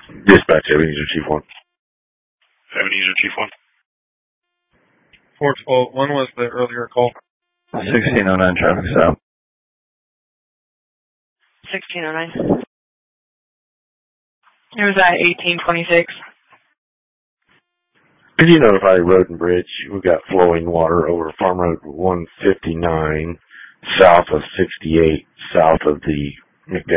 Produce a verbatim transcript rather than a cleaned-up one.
Dispatch, Ebenezer, Chief one. Ebenezer, Chief one. four twelve, one was the earlier call. sixteen oh nine traffic stop. sixteen oh nine. It was at eighteen twenty-six. Could you notify Road and Bridge? We've got flowing water over Farm Road one fifty-nine, south of sixty-eight, south of the McDaniel